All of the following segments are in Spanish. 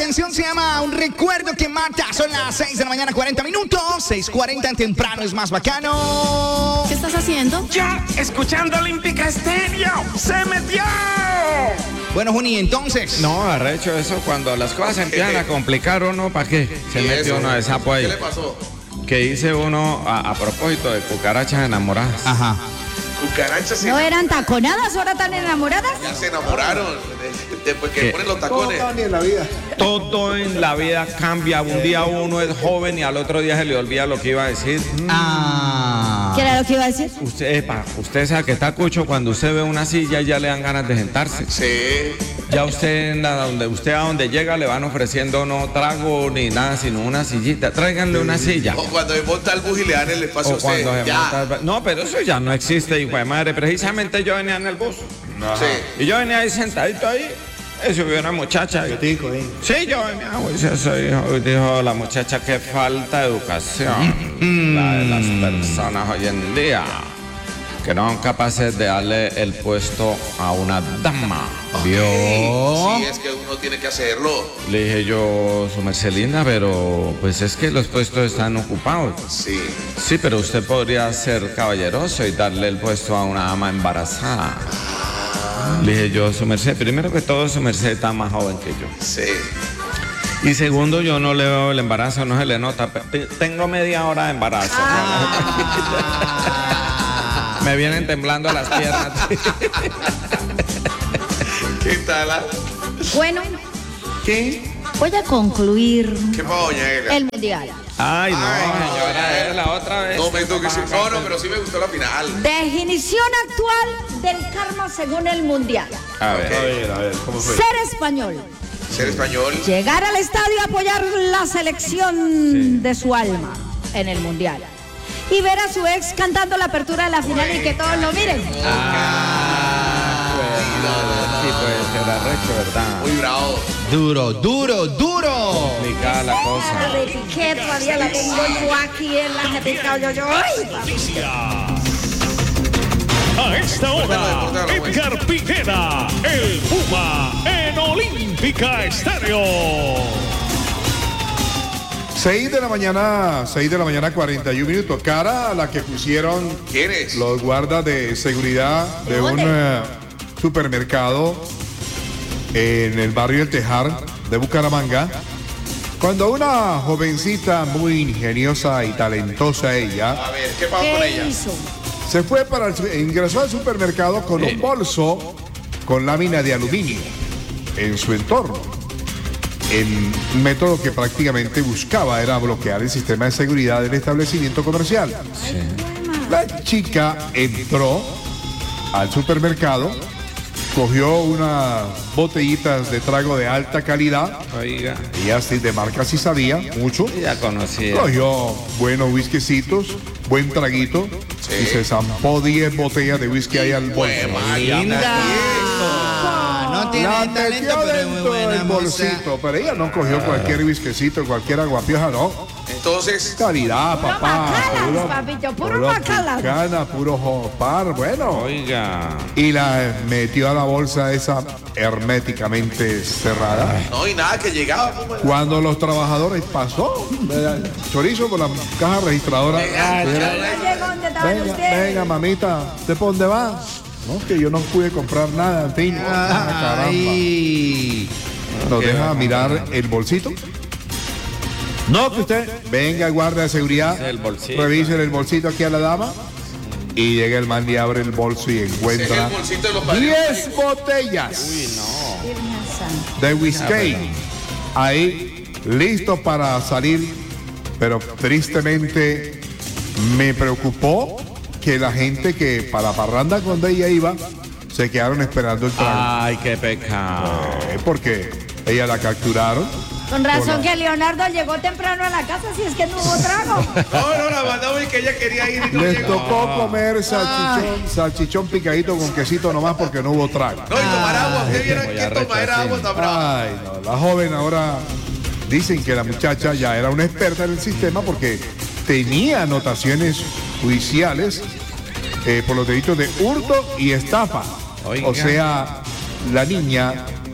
canción se llama Un recuerdo que mata. Son las 6 de la mañana, 40 minutos. 6:40 temprano es más bacano. ¿Qué estás haciendo? Ya, escuchando Olímpica Estéreo. ¡Se metió! Bueno, Juni, entonces. No, arrecho eso cuando las cosas se empiezan a complicar uno, ¿para qué? Se metió uno de sapo ahí. ¿Qué le pasó? Que dice uno a propósito de cucarachas enamoradas. Ajá. Cucarachas ¿No eran taconadas, ahora tan enamoradas? ya se enamoraron. Después que ¿Qué? ponen los tacones. Todo en la vida cambia. Un día uno es joven y al otro día se le olvida lo que iba a decir. ¿Qué era lo que iba a decir? Usted sabe que está cucho, cuando usted ve una silla ya le dan ganas de sentarse. Sí. Ya usted, a donde llega, le van ofreciendo no trago ni nada, sino una sillita. Tráiganle una silla. O cuando se monta el bus y le dan el espacio O cuando se ya. monta no, pero eso ya no existe, hijo de madre. Precisamente yo venía en el bus. Sí. Y yo venía ahí sentadito ahí. Eso vio una muchacha. Sí, yo venía. Dijo la muchacha, que falta de educación. La de las personas hoy en día. Que no son capaces de darle el puesto a una dama. ¿Vio? Sí, es que uno tiene que hacerlo. Le dije yo, su merced linda, pero pues es que los puestos están ocupados. Sí. Sí, pero usted podría ser caballeroso y darle el puesto a una dama embarazada. Le dije yo, su merced, primero que todo, su merced está más joven que yo. Sí. Y segundo, yo no le veo el embarazo, no se le nota. Tengo media hora de embarazo. Me vienen temblando las piernas. ¿Qué tal? Bueno, ¿Qué? voy a concluir ¿Qué pasó, doña Ega? el mundial. Ay, no, señora, es la otra vez. No me toques. No, pero sí me gustó la final. Definición actual del karma según el mundial. A ver. ¿Cómo fue? Ser español. Ser español. Llegar al estadio y apoyar la selección de su alma en el mundial. Y ver a su ex cantando la apertura de la final y que todos lo miren. Sí, puede ser arrecho, ¿verdad? Muy bravo. Duro. Complicada la cosa. La de Piqué todavía la tengo yo aquí en la jefita. A esta hora, Edgar Piquera, el Puma, en Olímpica Estéreo. 6 de la mañana, 41 minutos. Cara a la que pusieron ¿Quién es? los guardas de seguridad de un supermercado en el barrio El Tejar de Bucaramanga. Cuando una jovencita muy ingeniosa y talentosa ella A ver, ¿qué pasó con ¿Qué ella? hizo? se fue ingresó al supermercado con un bolso con lámina de aluminio en su entorno. El método que prácticamente buscaba era bloquear el sistema de seguridad del establecimiento comercial. La chica entró al supermercado, cogió unas botellitas de trago de alta calidad, Oiga, y así de marca sí sabía mucho. ya conocía. Cogió buenos whiskycitos, buen traguito, y se zampó 10 botellas de whisky ahí al bolso. No tiene La talento, metió pero es muy dentro buena del bolsito, pero ella no cogió cualquier whiskycito, cualquier aguapioja, no. Entonces, Calidad, Puro papá. Macallan, papito, puro Macallan. Picana, puro jopar, bueno. Oiga. Y la metió a la bolsa esa herméticamente cerrada. no, y nada, que llegaba. Cuando los trabajadores pasó, ¿verdad? Chorizo por la caja registradora. ¿Dónde estaban Venga, ustedes? venga, mamita, ¿usted por dónde va? No, que yo no pude comprar nada, en fin. Caramba. Ay. Nos deja mirar el bolsito. No, que usted venga, guardia de seguridad, El bolsito. revise el bolsito aquí a la dama. Y llega el man y abre el bolso y Ese es encuentra el bolsito de los padrinos. 10 botellas Virgen Santa. de whisky. Ahí, listos para salir. Pero tristemente me preocupó que la gente que para la parranda cuando ella iba se quedaron esperando el trago. Ay, qué pecado. Porque ella la capturaron. Con razón que Leonardo llegó temprano a la casa, si es que no hubo trago. No, la mandamos y que ella quería ir y no Les llegó. tocó comer salchichón picadito con quesito nomás porque no hubo trago. No, y tomar agua. Usted viera voy que a tomar rechazar. agua tan brava. Ay, no, la joven ahora dicen que la muchacha ya era una experta en el sistema porque tenía anotaciones judiciales por los delitos de hurto y estafa. Oiga. O sea, la niña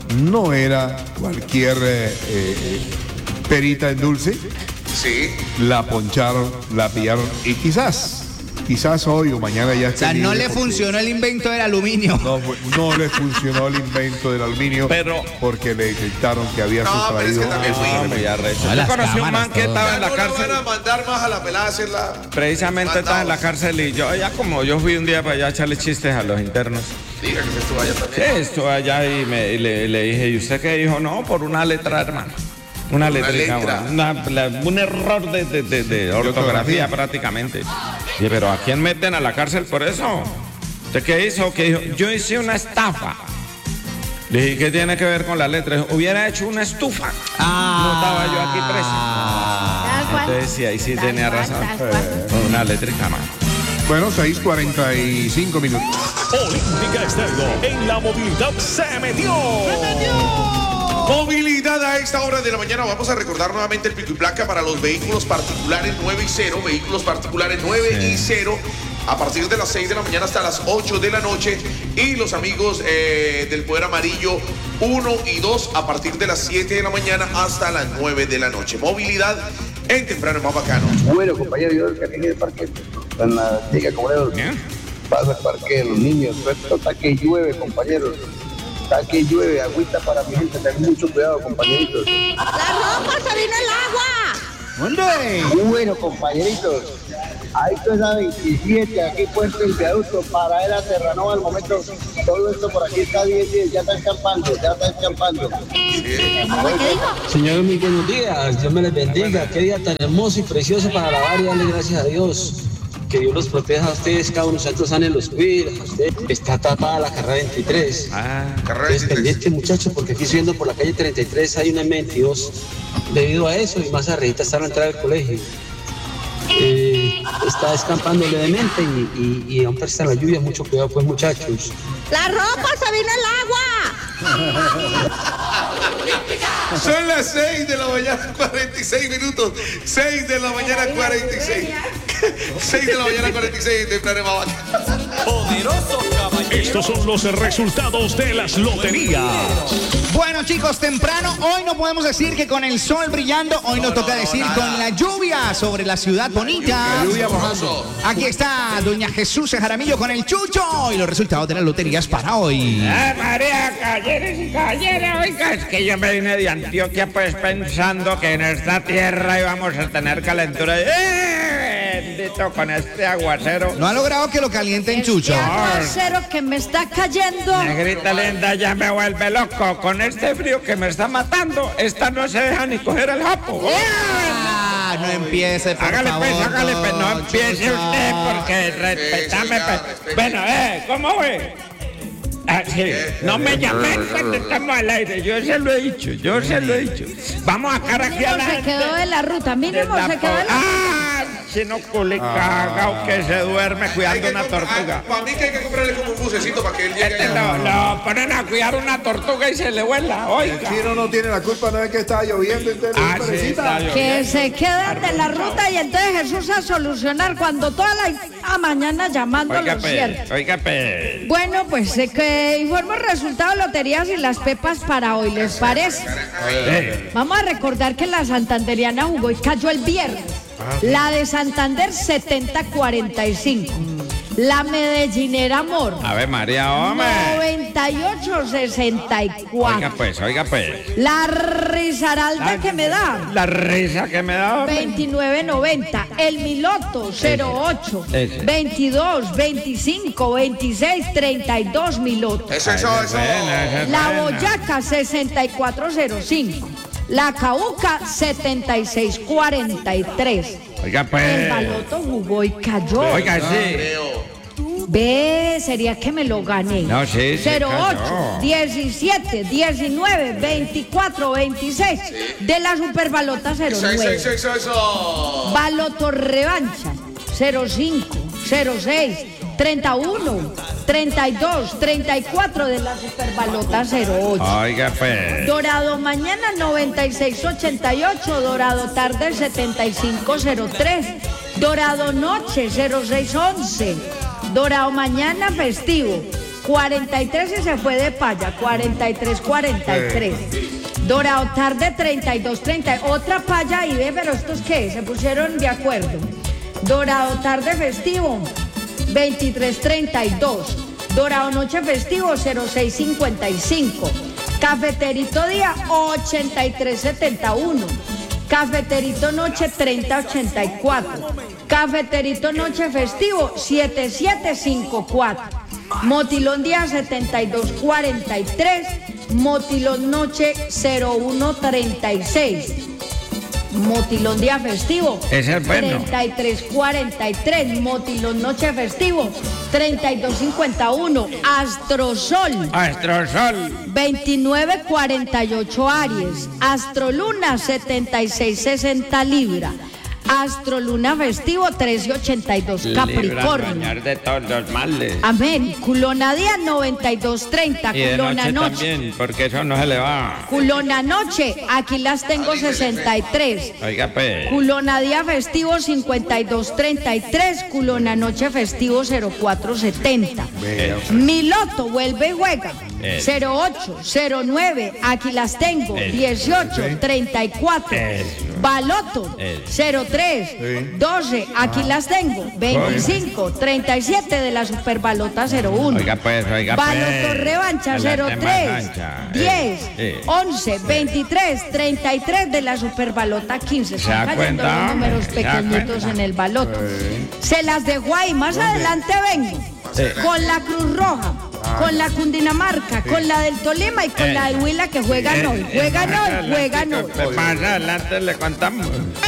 no era cualquier perita en dulce. Sí. La poncharon, la pillaron y quizás hoy o mañana ya esté O sea, no libre le porque funcionó el invento del aluminio. No le funcionó el invento del aluminio, Pero- porque le detectaron que había No, pero es sustraído. que también Muy arrecho. No, Yo las conocí un cámaras, man que todo. estaba en la No cárcel. van a mandar más a la pelada a hacerla. Precisamente estaba en la cárcel y yo, ya como yo fui un día para allá a echarle chistes a los internos. Diga que se estuvo allá Sí, también. estuve allá y le dije, ¿y usted qué dijo? No, por una letra, hermano. Una letra. Un error de ortografía prácticamente. Y pero ¿a quién meten a la cárcel por eso? ¿Usted qué hizo? ¿Qué dijo? Yo hice una estafa. Le dije, ¿qué tiene que ver con la letra? Dijo, hubiera hecho una estufa. No estaba yo aquí preso. Tal cual. Entonces sí, ahí sí Tal tenía cual, razón. tal cual. Una letrica más. Bueno, 6:45 minutos. Olímpica Estéreo en la movilidad se metió. Movilidad a esta hora de la mañana. Vamos a recordar nuevamente el pico y placa para los vehículos particulares 9 y 0. Vehículos particulares 9 y 0. A partir de las 6 de la mañana hasta las 8 de la noche. Y los amigos del Poder Amarillo 1 y 2 a partir de las 7 de la mañana hasta las 9 de la noche. Movilidad en temprano es más bacano. Bueno, compañero, yo el que tiene el parque, en la liga, como le paso al parque de los niños, esto está que llueve, compañeros, está que llueve, agüita para mi gente, ten mucho cuidado, compañeritos. ¡La ropa se vino el agua! ¿Dónde? Bueno, compañeritos, ahí toda esa 27, aquí puesto el viaducto para ir a Terranova al momento, todo esto por aquí está 10, ya está escampando, Señor, muy buenos días, Dios me les bendiga, qué día tan hermoso y precioso para alabar y darle gracias a Dios. Que Dios los proteja a ustedes, cada uno de nosotros sane los cuida. Usted está tapada la carrera 23. Carrera Es 23. pendiente, muchachos, porque aquí subiendo por la calle 33 hay una M22. Debido a eso, y más arriba está la entrada del colegio. Está escampando levemente y aún está la lluvia. Mucho cuidado, pues, muchachos. ¡La ropa se vino el agua! Son las 6 de la mañana, 46 minutos. 6 de la mañana, 46. 6 de la mañana, 46. Temprano es más bacano. Estos son los resultados de las loterías. Bueno, chicos, temprano, hoy no podemos decir que con el sol brillando, hoy nos toca decir con la lluvia sobre la ciudad bonita. Lluvia mojando. Aquí está doña Jesús Jaramillo con el chucho y los resultados de las loterías para hoy. María, caballeros y caballeras, oiga, es que yo me vine de Antioquia pues pensando que en esta tierra íbamos a tener calentura. Bendito con este aguacero. No ha logrado que lo calienten, chucho. Este aguacero que me está cayendo. Negrita linda, ya me vuelve loco. Con este frío que me está matando, esta no se deja ni coger el japo. Ah, no empiece, por Hágale favor. pues, hágale pues, no empiece Chucho. usted porque respetame pues. Bueno, ¿cómo fue? Ah, sí. No me llamen cuando estamos al aire, yo se lo he dicho. Vamos a cara aquí a Mínimo la se gente quedó de la ruta, mínimo de la se quedó de la Ah, chino culicagao que se duerme cuidando una tortuga. Para mí que hay que comprarle como un bucecito para que él llegue. Este lo ponen a cuidar una tortuga y se le vuela, El oiga. chino no tiene la culpa, no es que está lloviendo, entonces Ah, le sí, perecita. está lloviendo. Que se queden de la ruta y entonces Jesús a solucionar cuando toda la mañana llamando a Oiga, los pe, ciertos. oiga, pe. Bueno, pues que informo el resultado de loterías y las pepas para hoy, ¿les parece? Vamos a recordar que la santanderiana jugó y cayó el viernes. La de Santander 70-45. La medellinera Amor A ver, María, hombre. 98-64. Oiga, pues. La Risaralda que me da La risa que me da, hombre. 29.90. El Miloto 08. Ese. 22, 25, 26, 32 Miloto. Eso. La Boyaca 6405. La Cauca 7643. Oiga, El pues. Baloto jugó y cayó. Oiga, sí. Ve, sería que me lo gané. No, sí, sí, 08, cayó. 17, 19, 24, 26 de la Superbalota 09. Eso. Baloto revancha 05, 06, 31, 32, 34 de la Superbalota 08. Oiga, pues. Dorado mañana 96-88, Dorado tarde 75-03, Dorado noche 06-11, Dorado mañana festivo 43 y se fue de paya, 43. Dorado tarde 32-30. Otra paya ahí ve, pero ¿estos qué? Se pusieron de acuerdo. Dorado tarde festivo 23-32. Dorado noche festivo 06-55. Cafeterito día 83-71. Cafeterito noche 30-84. Cafeterito noche festivo 7754. Motilón día 7243. Motilón noche 0136. Motilón día festivo Ese es bueno. 3343. Motilón noche festivo 3251. Astrosol 2948 Aries. Astroluna 7660 Libra. Astroluna festivo 1382 Capricornio. De todos los males. Amén. Culona día 9230. Y de Culona noche noche. también, porque eso no se le va. Culona noche, aquí las tengo 63. Oiga, pues. Culona día festivo 5233. Culona noche festivo 0470. Mi loto vuelve y juega. 08, 09, aquí las tengo. 18, 34. Baloto 03, 12, aquí las tengo. 25, 37 de la Superbalota 01. Oiga, pues. Baloto revancha 03, 10, 11, 23, 33 de la Superbalota 15. Están cayendo los números pequeñitos en el baloto. Se las dejo ahí. Más adelante vengo con la Cruz Roja, con la Cundinamarca, con la del Tolima y con la del Huila que juegan hoy. Juegan hoy. Más adelante le contamos.